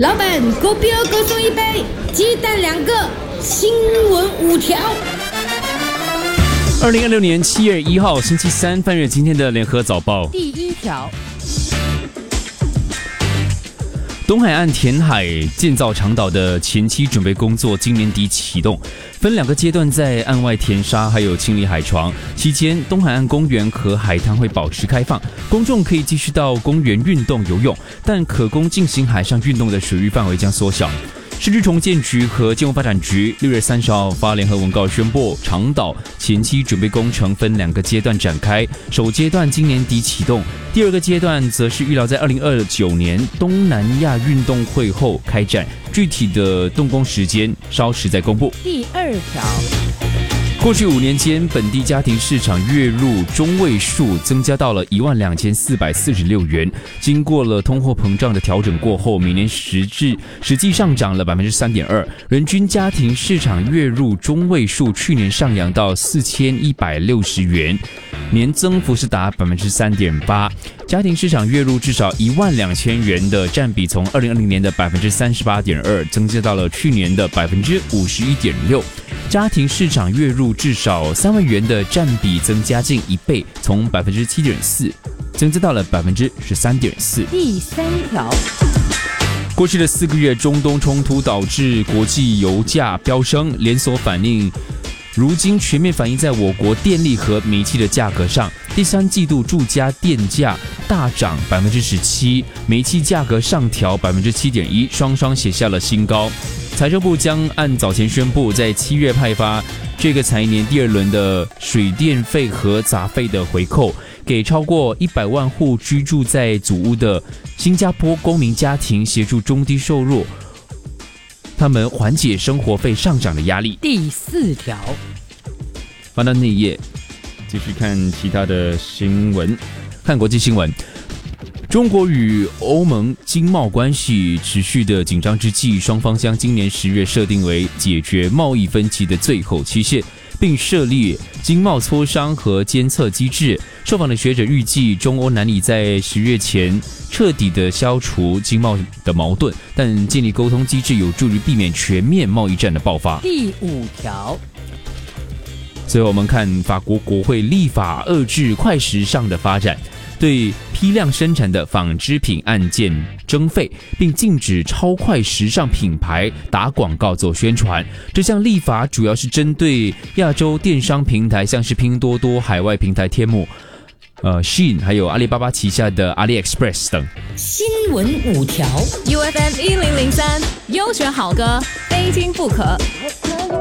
老板，狗标狗送一杯，鸡蛋2个，新闻5条。 2026年7月1号星期三，翻阅今天的联合早报。 第一条， 东海岸填海建造长岛的前期准备工作今年底启动，分2个阶段在岸外填沙，还有清理海床。期间，东海岸公园和海滩会保持开放，公众可以继续到公园运动游泳，但可供进行海上运动的水域范围将缩小。市区重建局和建物发展局6月30号发联合文告宣布，长岛前期准备工程分2个阶段展开，首阶段今年底启动，第2个阶段则是预料在2029年东南亚运动会后开展，具体的动工时间稍时再公布。 第2条， 过去5年间，本地家庭市场月入中位数增加到了12446元。经过了通货膨胀的调整过后，每年实际上涨了3.2%。人均家庭市场月入中位数去年上扬到4160元，年增幅是达3.8%。家庭市场月入至少12000元的占比，从2020年的38.2%增加到了去年的51.6%。家庭市场月入至少3万元的占比增加近1倍，从7.4%增加到了13.4%。 第3条， 过去的4个月，中东冲突导致国际油价飙升，连锁反应如今全面反映在我国电力和煤气的价格上。第3季度住家电价大涨17%，煤气价格上调7.1%，双双写下了新高。财政部将按早前宣布，在7月派发这个财年第2轮的水电费和杂费的回扣，给超过100万户居住在祖屋的新加坡公民家庭，协助中低收入他们缓解生活费上涨的压力。 第4条， 翻到内页，继续看其他的新闻，看国际新闻。中国与欧盟经贸关系持续的紧张之际，双方将今年10月设定为解决贸易分歧的最后期限，并设立经贸磋商和监测机制。受访的学者预计，中欧难以在10月前彻底的消除经贸的矛盾，但建立沟通机制有助于避免全面贸易战的爆发。 第5条， 最后我们看法国国会立法遏制快时尚的发展，对批量生产的纺织品案件征费，并禁止超快时尚品牌打广告做宣传。这项立法主要是针对亚洲电商平台，像是拼多多、海外平台天幕、Shein， 还有阿里巴巴旗下的 AliExpress 等。 新闻5条。 UFM 1003，优选好歌，非听不可。